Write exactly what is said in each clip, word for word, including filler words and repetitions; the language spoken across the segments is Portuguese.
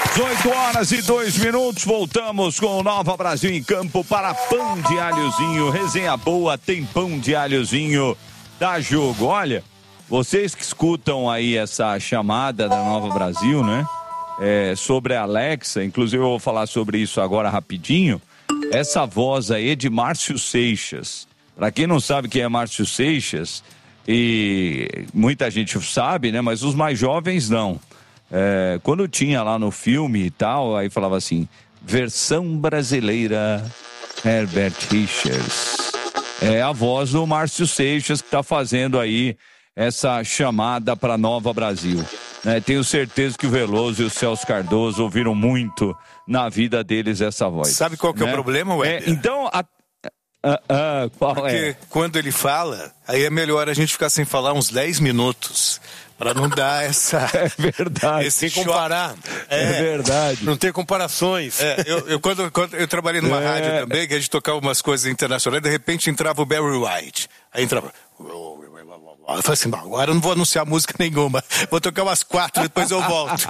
dezoito horas e dois minutos, voltamos com o Nova Brasil em campo para Pão de Alhozinho. Resenha boa, tem Pão de Alhozinho, dá jogo. Olha, vocês que escutam aí essa chamada da Nova Brasil, né? É, sobre a Alexa, inclusive eu vou falar sobre isso agora rapidinho. Essa voz aí é de Márcio Seixas. Para quem não sabe quem é Márcio Seixas, e muita gente sabe, né? Mas os mais jovens não. É, quando tinha lá no filme e tal, aí falava assim, versão brasileira Herbert Richards. É a voz do Márcio Seixas que está fazendo aí essa chamada para Nova Brasil. Né? Tenho certeza que o Veloso e o Celso Cardoso ouviram muito na vida deles essa voz. Sabe qual que né? é o problema, Weber? É, então, a... ah, ah, qual Porque é? quando ele fala, aí é melhor a gente ficar sem falar uns dez minutos. Para não dar essa... É verdade. Esse sem comparar. É, é verdade. Não ter comparações. É, eu, eu, quando, quando eu trabalhei numa é. rádio também, que a gente tocava umas coisas internacionais, de repente entrava o Barry White. Aí entrava... Eu falei assim, agora eu não vou anunciar música nenhuma. Vou tocar umas quatro, depois eu volto.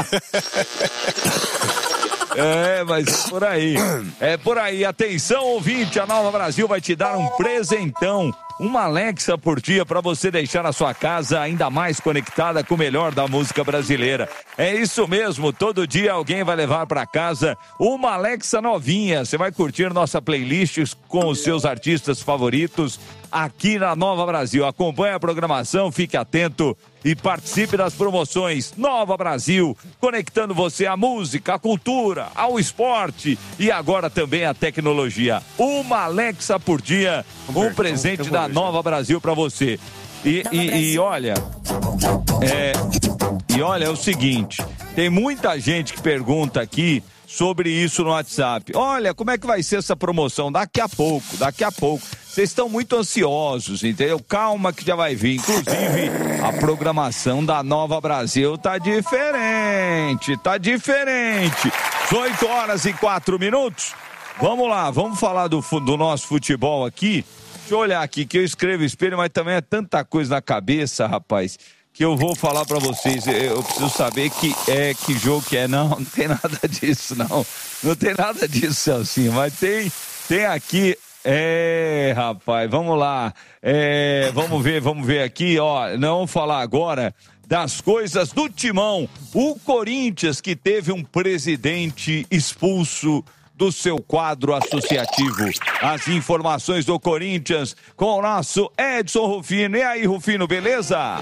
É, mas é por aí. É por aí. Atenção, ouvinte, a Nova Brasil vai te dar um presentão. Uma Alexa por dia para você deixar a sua casa ainda mais conectada com o melhor da música brasileira. É isso mesmo, todo dia alguém vai levar para casa uma Alexa novinha. Você vai curtir nossa playlist com os seus artistas favoritos aqui na Nova Brasil. Acompanhe a programação, fique atento e participe das promoções Nova Brasil, conectando você à música, à cultura, ao esporte e agora também à tecnologia. Uma Alexa por dia, um presente da Nova Brasil para você. E, e, e olha, é, e olha, é o seguinte, tem muita gente que pergunta aqui sobre isso no WhatsApp. Olha, como é que vai ser essa promoção? Daqui a pouco, daqui a pouco. Vocês estão muito ansiosos, entendeu? Calma que já vai vir. Inclusive, a programação da Nova Brasil tá diferente, tá diferente. dezoito horas e quatro minutos. Vamos lá, vamos falar do, do nosso futebol aqui. Deixa eu olhar aqui, que eu escrevo espelho, mas também é tanta coisa na cabeça, rapaz, que eu vou falar pra vocês. Eu preciso saber que é que jogo que é. Não, não tem nada disso, não. Não tem nada disso, Celcinho, mas tem, tem aqui... É, rapaz, vamos lá, é, vamos ver, vamos ver aqui, ó, não vamos falar agora das coisas do Timão, o Corinthians que teve um presidente expulso do seu quadro associativo. As informações do Corinthians com o nosso Edson Rufino. E aí, Rufino, beleza?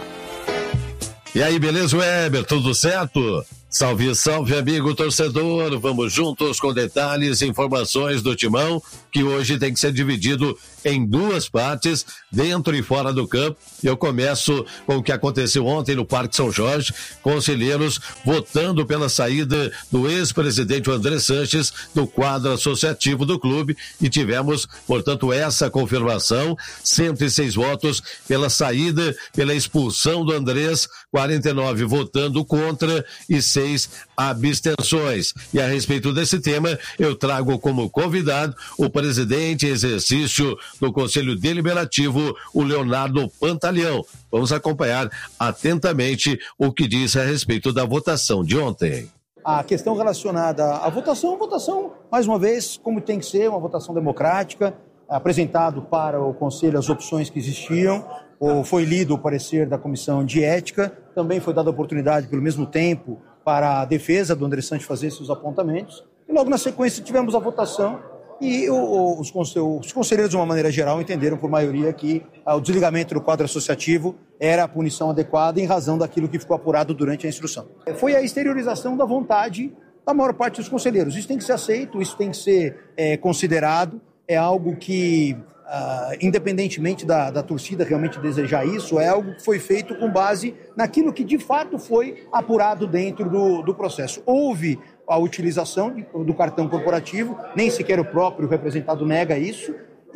E aí, beleza, Weber, tudo certo? Salve, salve, amigo torcedor, vamos juntos com detalhes e informações do Timão, que hoje tem que ser dividido em duas partes, dentro e fora do campo. Eu começo com o que aconteceu ontem no Parque São Jorge, conselheiros votando pela saída do ex-presidente André Sanches do quadro associativo do clube, e tivemos, portanto, essa confirmação, cento e seis votos pela saída, pela expulsão do Andrés, quarenta e nove votando contra e seis abstenções. E a respeito desse tema, eu trago como convidado o presidente em exercício do Conselho Deliberativo, o Leonardo Pantaleão. Vamos acompanhar atentamente o que diz a respeito da votação de ontem. A questão relacionada à votação, votação, mais uma vez, como tem que ser, uma votação democrática, apresentado para o Conselho as opções que existiam, ou foi lido o parecer da Comissão de Ética, também foi dada a oportunidade, pelo mesmo tempo, para a defesa do André Sanches fazer seus apontamentos, e logo na sequência tivemos a votação, e o, os, os conselheiros, de uma maneira geral, entenderam por maioria que ah, o desligamento do quadro associativo era a punição adequada em razão daquilo que ficou apurado durante a instrução. Foi a exteriorização da vontade da maior parte dos conselheiros. Isso tem que ser aceito, isso tem que ser é, considerado, é algo que, uh, independentemente da, da torcida realmente desejar isso, é algo que foi feito com base naquilo que de fato foi apurado dentro do, do processo. Houve a utilização de, do cartão corporativo, nem sequer o próprio representado nega isso,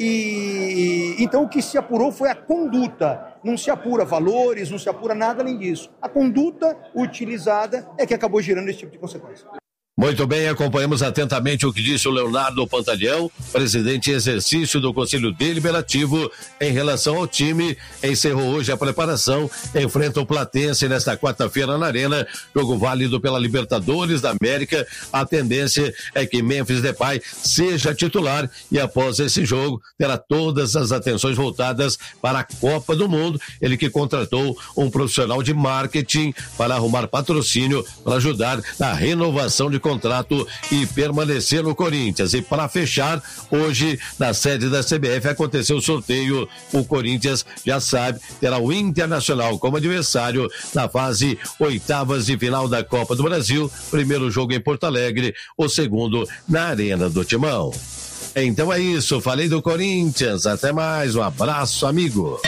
e então o que se apurou foi a conduta. Não se apura valores, não se apura nada além disso. A conduta utilizada é que acabou gerando esse tipo de consequência. Muito bem, acompanhamos atentamente o que disse o Leonardo Pantaleão, presidente em exercício do Conselho Deliberativo, em relação ao time. Encerrou hoje a preparação, enfrenta o Platense nesta quarta-feira na Arena, jogo válido pela Libertadores da América. A tendência é que Memphis Depay seja titular e após esse jogo terá todas as atenções voltadas para a Copa do Mundo. Ele que contratou um profissional de marketing para arrumar patrocínio para ajudar na renovação de contrato e permanecer no Corinthians. E para fechar, hoje na sede da C B F aconteceu o sorteio. O Corinthians já sabe, terá o Internacional como adversário na fase oitavas de final da Copa do Brasil. Primeiro jogo em Porto Alegre, o segundo na Arena do Timão. Então é isso, falei do Corinthians. Até mais, um abraço, amigo.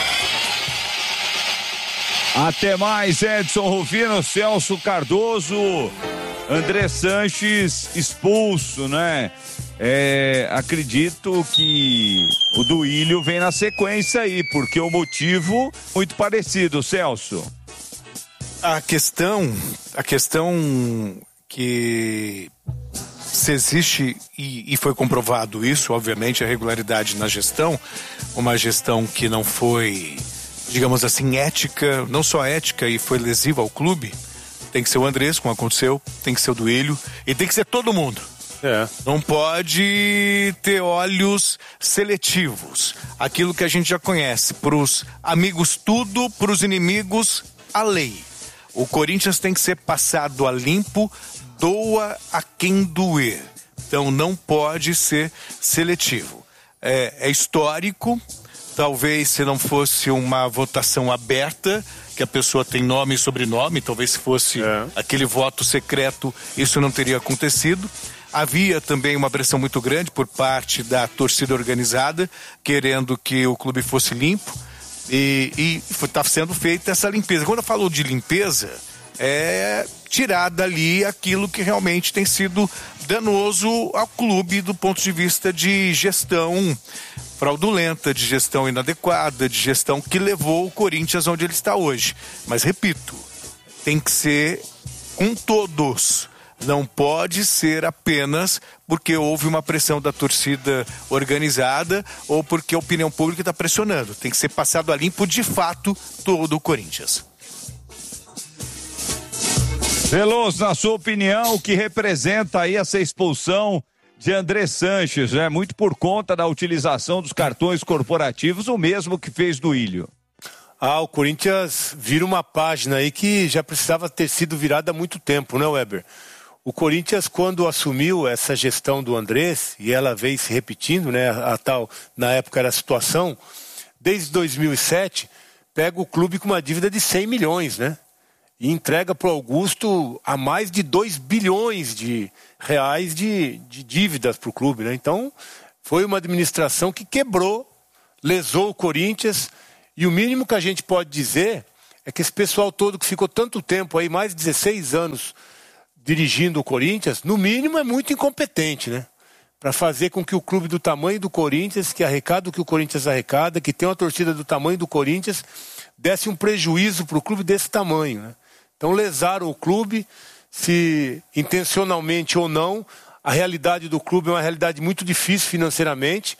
Até mais, Edson Rufino, Celso Cardoso. André Sanches expulso, né? É, acredito que o Duílio vem na sequência aí, porque o motivo muito parecido, Celso. A questão, a questão que se existe, e, e foi comprovado isso, obviamente, a regularidade na gestão, uma gestão que não foi, digamos assim, ética, não só ética e foi lesiva ao clube. Tem que ser o Andrés, como aconteceu, tem que ser o Duílio e tem que ser todo mundo. É. Não pode ter olhos seletivos. Aquilo que a gente já conhece, pros amigos tudo, pros inimigos a lei. O Corinthians tem que ser passado a limpo, doa a quem doer. Então não pode ser seletivo. É, é histórico, talvez se não fosse uma votação aberta, que a pessoa tem nome e sobrenome, talvez se fosse é. aquele voto secreto, isso não teria acontecido. Havia também uma pressão muito grande por parte da torcida organizada, querendo que o clube fosse limpo, e está sendo feita essa limpeza. Quando eu falo de limpeza, é tirar dali aquilo que realmente tem sido danoso ao clube do ponto de vista de gestão fraudulenta, de gestão inadequada, de gestão que levou o Corinthians onde ele está hoje. Mas repito, tem que ser com todos. Não pode ser apenas porque houve uma pressão da torcida organizada ou porque a opinião pública está pressionando. Tem que ser passado a limpo de fato todo o Corinthians. Veloso, na sua opinião, o que representa aí essa expulsão de André Sanches, né? Muito por conta da utilização dos cartões corporativos, o mesmo que fez Duílio. Ah, o Corinthians vira uma página aí que já precisava ter sido virada há muito tempo, né, Weber? O Corinthians, quando assumiu essa gestão do Andrés, e ela veio se repetindo, né, a tal, na época era a situação, desde dois mil e sete, pega o clube com uma dívida de cem milhões, né? E entrega para o Augusto a mais de dois bilhões de reais de, de dívidas para o clube, né? Então, foi uma administração que quebrou, lesou o Corinthians, e o mínimo que a gente pode dizer é que esse pessoal todo que ficou tanto tempo aí, mais de dezesseis anos, dirigindo o Corinthians, no mínimo é muito incompetente, né? Para fazer com que o clube do tamanho do Corinthians, que arrecada o que o Corinthians arrecada, que tem uma torcida do tamanho do Corinthians, desse um prejuízo para o clube desse tamanho, né? Então lesaram o clube, se intencionalmente ou não. A realidade do clube é uma realidade muito difícil financeiramente.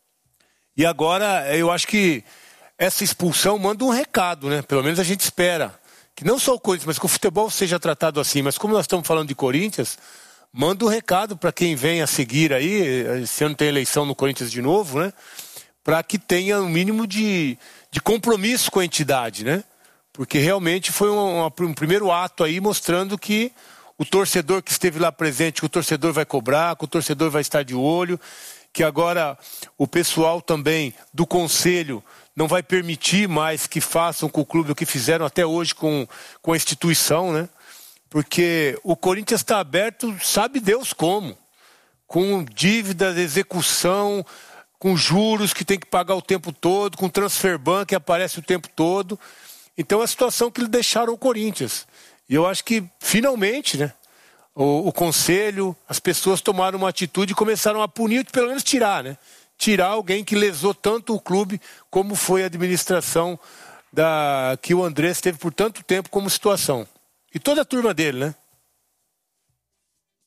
E agora eu acho que essa expulsão manda um recado, né? Pelo menos a gente espera. Que não só o Corinthians, mas que o futebol seja tratado assim. Mas como nós estamos falando de Corinthians, manda um recado para quem vem a seguir aí. Esse ano tem eleição no Corinthians de novo, né? Para que tenha um mínimo de, de compromisso com a entidade, né? Porque realmente foi um, um primeiro ato aí mostrando que o torcedor que esteve lá presente, que o torcedor vai cobrar, que o torcedor vai estar de olho, que agora o pessoal também do conselho não vai permitir mais que façam com o clube o que fizeram até hoje com, com a instituição, né? Porque o Corinthians está aberto, sabe Deus como, com dívidas, execução, com juros que tem que pagar o tempo todo, com transfer ban que aparece o tempo todo. Então é a situação que eles deixaram o Corinthians. E eu acho que, finalmente, né, o, o conselho, as pessoas tomaram uma atitude e começaram a punir, pelo menos tirar, né? Tirar alguém que lesou tanto o clube, como foi a administração da, que o Andrés teve por tanto tempo como situação. E toda a turma dele, né?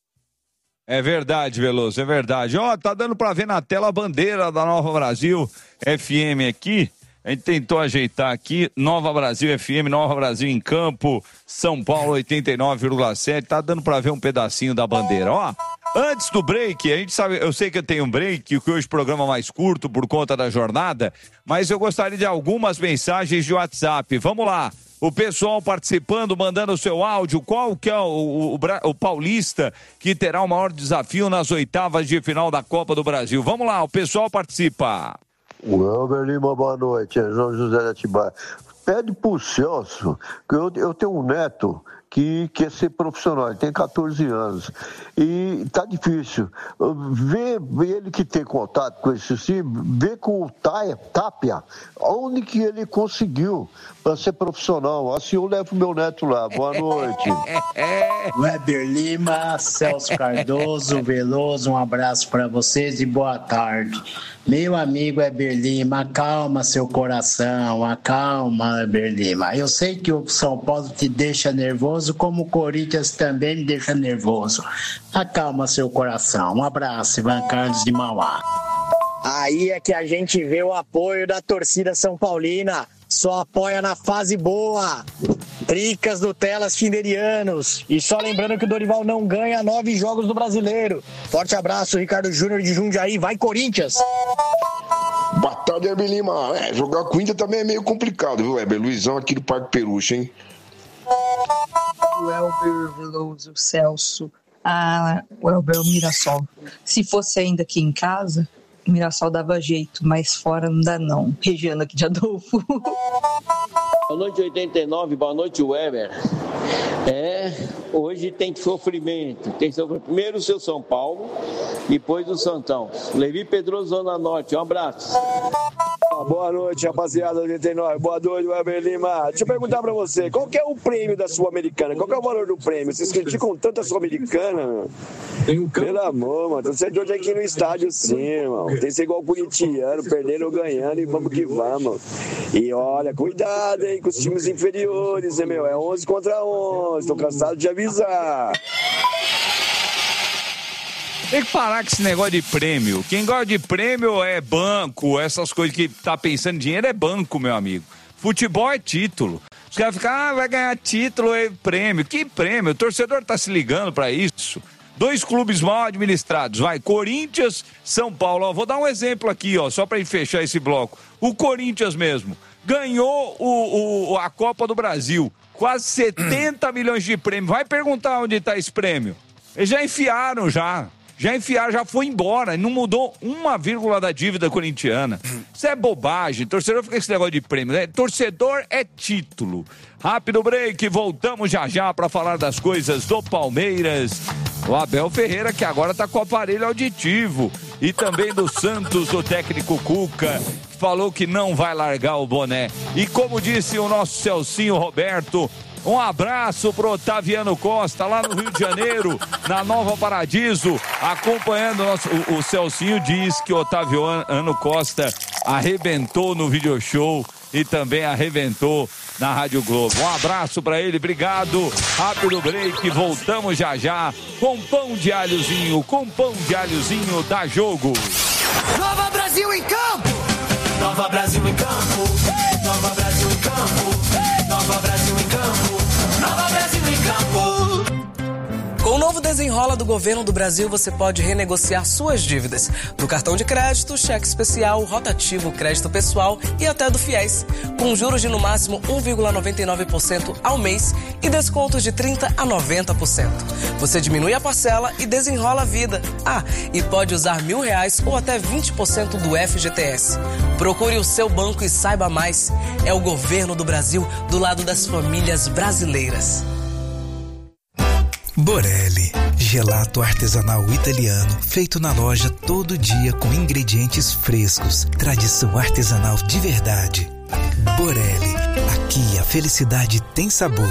É verdade, Veloso, é verdade. Ó, tá dando pra ver na tela a bandeira da Nova Brasil F M aqui. A gente tentou ajeitar aqui, Nova Brasil F M, Nova Brasil em Campo, São Paulo oitenta e nove vírgula sete, tá dando pra ver um pedacinho da bandeira, ó. Antes do break, a gente sabe, eu sei que eu tenho um break, que hoje o programa é mais curto por conta da jornada, mas eu gostaria de algumas mensagens de WhatsApp. Vamos lá. O pessoal participando, mandando o seu áudio, qual que é o, o, o, o paulista que terá o maior desafio nas oitavas de final da Copa do Brasil? Vamos lá, o pessoal participa. O Elber Lima, boa noite, é João José de Atibaia. Pede pro Celso, que eu, eu tenho um neto que quer ser profissional, ele tem catorze anos, e tá difícil. Vê, vê ele que tem contato com esse sim, vê com o Tapia, onde que ele conseguiu para ser profissional. Assim eu levo meu neto lá. Boa noite. Weber Lima, Celso Cardoso, Veloso, um abraço para vocês e boa tarde. Meu amigo Weber Lima, acalma seu coração, acalma, Weber Lima. Eu sei que o São Paulo te deixa nervoso, como o Corinthians também me deixa nervoso. Acalma seu coração. Um abraço, Ivan Carlos de Mauá. Aí é que a gente vê o apoio da torcida São Paulina. Só apoia na fase boa. Tricas, Nutelas, Tinderianos. E só lembrando que o Dorival não ganha nove jogos do Brasileiro. Forte abraço, Ricardo Júnior de Jundiaí. Vai, Corinthians! Boa tarde, Weber Lima. É, jogar com o Inter também é meio complicado, viu, Weber? Luizão aqui do Parque Peruche, hein? O Elber, Veloso, Celso. Ah, o Elber, o Mirassol. Se fosse ainda aqui em casa, o Mirassol dava jeito, mas fora não dá não. Regiano aqui de Adolfo. Boa noite, oitenta e nove, boa noite, Weber. É, hoje tem sofrimento. Tem sofrimento. Primeiro o seu São Paulo, depois o Santão. Levi Pedroso, Zona Norte, um abraço. Boa noite, rapaziada oitenta e nove. Boa noite, Weber Lima. Deixa eu perguntar pra você, qual que é o prêmio da Sul-Americana? Qual que é o valor do prêmio? Vocês criticam tanto a Sul-Americana, meu? Pelo amor, mano. Torcedor tem que ir no estádio sim, mano. Tem que ser igual o corintiano, perdendo ou ganhando e vamos que vamos. E olha, cuidado, hein, com os times inferiores, né, meu? É onze contra onze. Tô cansado de avisar. Tem que parar com esse negócio de prêmio. Quem gosta de prêmio é banco, essas coisas que tá pensando em dinheiro é banco, meu amigo. Futebol é título. Os caras ficam, ah, vai ganhar título e prêmio. Que prêmio? O torcedor tá se ligando pra isso. Dois clubes mal administrados, vai, Corinthians, São Paulo. Ó, vou dar um exemplo aqui, ó, só pra gente fechar esse bloco. O Corinthians mesmo ganhou o, o, a Copa do Brasil, quase setenta milhões de prêmio. Vai perguntar onde tá esse prêmio. Eles já enfiaram já. Já enfiaram, já foi embora, não mudou uma vírgula da dívida corintiana. Isso é bobagem, torcedor fica com esse negócio de prêmio, né? Torcedor é título. Rápido break, voltamos já já para falar das coisas do Palmeiras. O Abel Ferreira, que agora tá com o aparelho auditivo. E também do Santos, o técnico Cuca, que falou que não vai largar o boné. E como disse o nosso Celcinho Roberto, um abraço pro Otaviano Costa, lá no Rio de Janeiro, na Nova Paradiso, acompanhando o nosso, o, o Celcinho diz que o Otaviano Costa arrebentou no video show e também arrebentou na Rádio Globo. Um abraço pra ele, obrigado. Rápido break, voltamos já já com pão de alhozinho, com pão de alhozinho da Jogo. Nova Brasil em campo! Nova Brasil em campo! Nova Brasil em campo! Nova Brasil em campo! Nova Brasil em campo! Com o novo Desenrola do Governo do Brasil, você pode renegociar suas dívidas do cartão de crédito, cheque especial, rotativo, crédito pessoal e até do Fiéis, com juros de no máximo um vírgula noventa e nove por cento ao mês e descontos de trinta por cento a noventa por cento. Você diminui a parcela e desenrola a vida. Ah, e pode usar mil reais ou até vinte por cento do F G T S. Procure o seu banco e saiba mais. É o Governo do Brasil do lado das famílias brasileiras. Borelli, gelato artesanal italiano, feito na loja todo dia com ingredientes frescos, tradição artesanal de verdade. Borelli, aqui a felicidade tem sabor.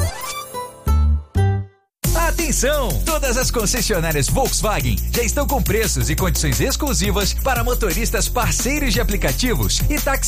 Atenção! Todas as concessionárias Volkswagen já estão com preços e condições exclusivas para motoristas parceiros de aplicativos e táxi